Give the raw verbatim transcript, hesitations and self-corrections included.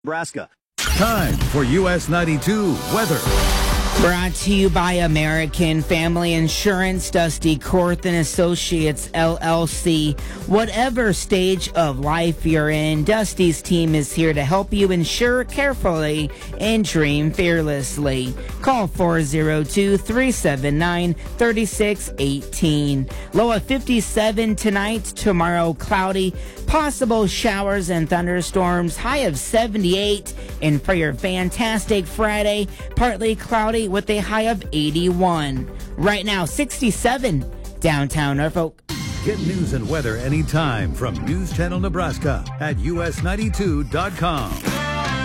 Nebraska. Time for U S ninety-two weather. Brought to you by American Family Insurance, Dusty Korth and Associates, L L C. Whatever stage of life you're in, Dusty's team is here to help you insure carefully and dream fearlessly. Call four oh two, three seven nine, three six one eight. Low of fifty-seven tonight, tomorrow cloudy, possible showers and thunderstorms, high of seventy-eight. And for your fantastic Friday, partly cloudy with a high of eighty-one. Right now, sixty-seven downtown Norfolk. Get news and weather anytime from News Channel Nebraska at U S ninety-two dot com.